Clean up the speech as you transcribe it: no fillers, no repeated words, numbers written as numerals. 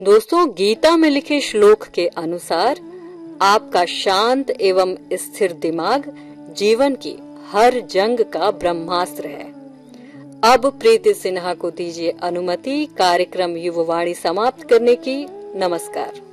दोस्तों, गीता में लिखे श्लोक के अनुसार आपका शांत एवं स्थिर दिमाग जीवन की हर जंग का ब्रह्मास्त्र है। अब प्रीति सिन्हा को दीजिए अनुमति कार्यक्रम युववाणी समाप्त करने की। नमस्कार।